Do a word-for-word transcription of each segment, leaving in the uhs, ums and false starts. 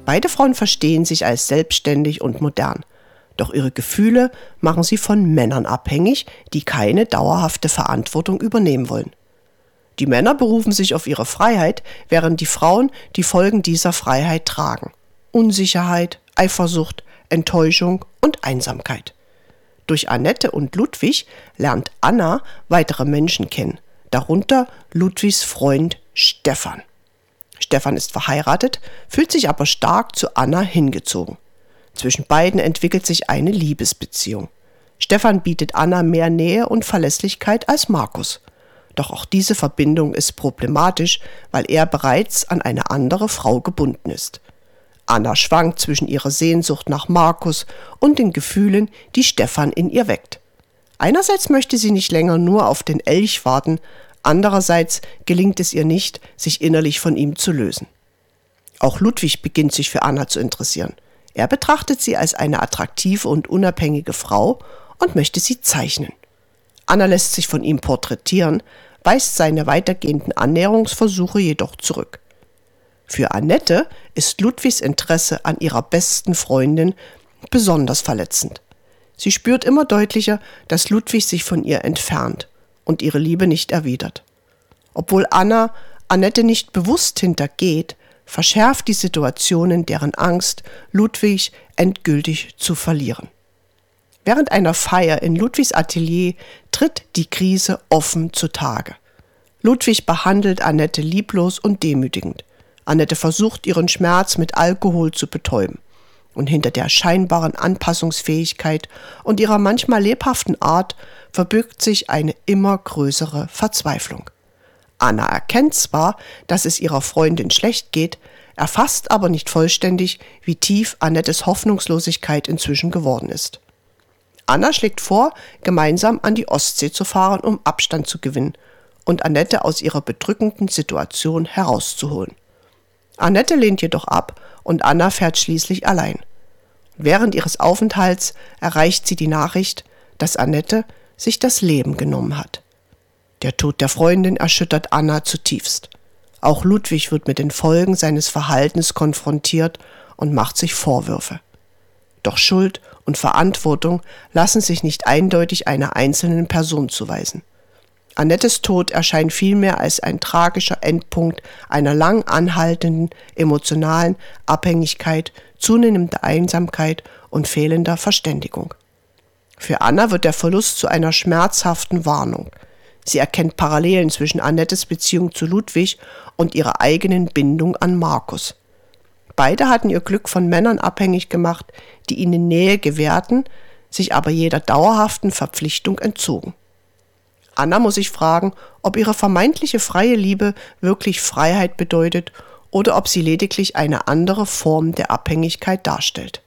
Beide Frauen verstehen sich als selbstständig und modern. Doch ihre Gefühle machen sie von Männern abhängig, die keine dauerhafte Verantwortung übernehmen wollen. Die Männer berufen sich auf ihre Freiheit, während die Frauen die Folgen dieser Freiheit tragen. Unsicherheit, Eifersucht, Enttäuschung und Einsamkeit. Durch Annette und Ludwig lernt Anna weitere Menschen kennen, darunter Ludwigs Freund Stefan. Stefan ist verheiratet, fühlt sich aber stark zu Anna hingezogen. Zwischen beiden entwickelt sich eine Liebesbeziehung. Stefan bietet Anna mehr Nähe und Verlässlichkeit als Markus. Doch auch diese Verbindung ist problematisch, weil er bereits an eine andere Frau gebunden ist. Anna schwankt zwischen ihrer Sehnsucht nach Markus und den Gefühlen, die Stefan in ihr weckt. Einerseits möchte sie nicht länger nur auf den Elch warten, andererseits gelingt es ihr nicht, sich innerlich von ihm zu lösen. Auch Ludwig beginnt sich für Anna zu interessieren. Er betrachtet sie als eine attraktive und unabhängige Frau und möchte sie zeichnen. Anna lässt sich von ihm porträtieren, weist seine weitergehenden Annäherungsversuche jedoch zurück. Für Annette ist Ludwigs Interesse an ihrer besten Freundin besonders verletzend. Sie spürt immer deutlicher, dass Ludwig sich von ihr entfernt und ihre Liebe nicht erwidert. Obwohl Anna Annette nicht bewusst hintergeht, verschärft die Situation deren Angst, Ludwig endgültig zu verlieren. Während einer Feier in Ludwigs Atelier tritt die Krise offen zutage. Ludwig behandelt Annette lieblos und demütigend. Annette versucht, ihren Schmerz mit Alkohol zu betäuben. Und hinter der scheinbaren Anpassungsfähigkeit und ihrer manchmal lebhaften Art verbirgt sich eine immer größere Verzweiflung. Anna erkennt zwar, dass es ihrer Freundin schlecht geht, erfasst aber nicht vollständig, wie tief Annettes Hoffnungslosigkeit inzwischen geworden ist. Anna schlägt vor, gemeinsam an die Ostsee zu fahren, um Abstand zu gewinnen und Annette aus ihrer bedrückenden Situation herauszuholen. Annette lehnt jedoch ab und Anna fährt schließlich allein. Während ihres Aufenthalts erreicht sie die Nachricht, dass Annette sich das Leben genommen hat. Der Tod der Freundin erschüttert Anna zutiefst. Auch Ludwig wird mit den Folgen seines Verhaltens konfrontiert und macht sich Vorwürfe. Doch Schuld und Verantwortung lassen sich nicht eindeutig einer einzelnen Person zuweisen. Annettes Tod erscheint vielmehr als ein tragischer Endpunkt einer lang anhaltenden emotionalen Abhängigkeit, zunehmender Einsamkeit und fehlender Verständigung. Für Anna wird der Verlust zu einer schmerzhaften Warnung. Sie erkennt Parallelen zwischen Annettes Beziehung zu Ludwig und ihrer eigenen Bindung an Markus. Beide hatten ihr Glück von Männern abhängig gemacht, die ihnen Nähe gewährten, sich aber jeder dauerhaften Verpflichtung entzogen. Anna muss sich fragen, ob ihre vermeintliche freie Liebe wirklich Freiheit bedeutet oder ob sie lediglich eine andere Form der Abhängigkeit darstellt.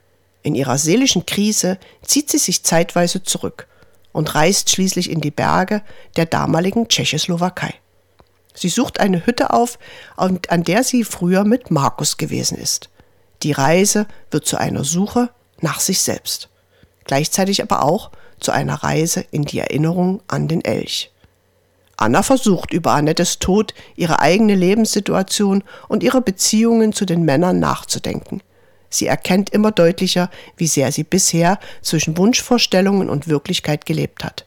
In ihrer seelischen Krise zieht sie sich zeitweise zurück und reist schließlich in die Berge der damaligen Tschechoslowakei. Sie sucht eine Hütte auf, an der sie früher mit Markus gewesen ist. Die Reise wird zu einer Suche nach sich selbst, gleichzeitig aber auch zu einer Reise in die Erinnerung an den Elch. Anna versucht über Annettes Tod, ihre eigene Lebenssituation und ihre Beziehungen zu den Männern nachzudenken. Sie erkennt immer deutlicher, wie sehr sie bisher zwischen Wunschvorstellungen und Wirklichkeit gelebt hat.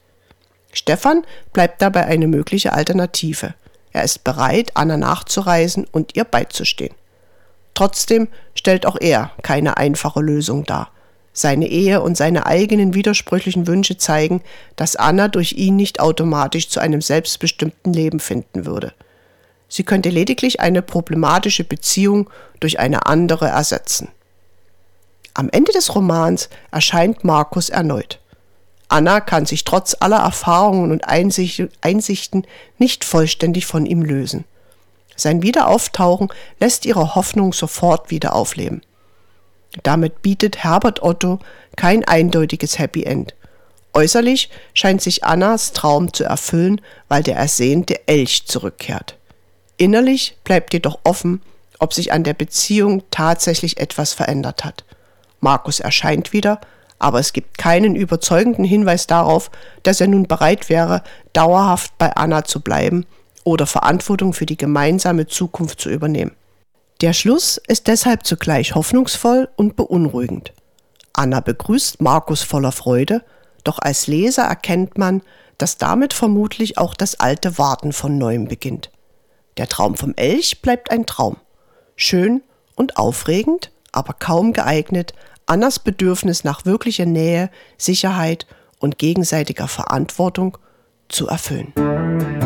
Stefan bleibt dabei eine mögliche Alternative. Er ist bereit, Anna nachzureisen und ihr beizustehen. Trotzdem stellt auch er keine einfache Lösung dar. Seine Ehe und seine eigenen widersprüchlichen Wünsche zeigen, dass Anna durch ihn nicht automatisch zu einem selbstbestimmten Leben finden würde. Sie könnte lediglich eine problematische Beziehung durch eine andere ersetzen. Am Ende des Romans erscheint Markus erneut. Anna kann sich trotz aller Erfahrungen und Einsichten nicht vollständig von ihm lösen. Sein Wiederauftauchen lässt ihre Hoffnung sofort wieder aufleben. Damit bietet Herbert Otto kein eindeutiges Happy End. Äußerlich scheint sich Annas Traum zu erfüllen, weil der ersehnte Elch zurückkehrt. Innerlich bleibt jedoch offen, ob sich an der Beziehung tatsächlich etwas verändert hat. Markus erscheint wieder, aber es gibt keinen überzeugenden Hinweis darauf, dass er nun bereit wäre, dauerhaft bei Anna zu bleiben oder Verantwortung für die gemeinsame Zukunft zu übernehmen. Der Schluss ist deshalb zugleich hoffnungsvoll und beunruhigend. Anna begrüßt Markus voller Freude, doch als Leser erkennt man, dass damit vermutlich auch das alte Warten von Neuem beginnt. Der Traum vom Elch bleibt ein Traum. Schön und aufregend, aber kaum geeignet, Annas Bedürfnis nach wirklicher Nähe, Sicherheit und gegenseitiger Verantwortung zu erfüllen.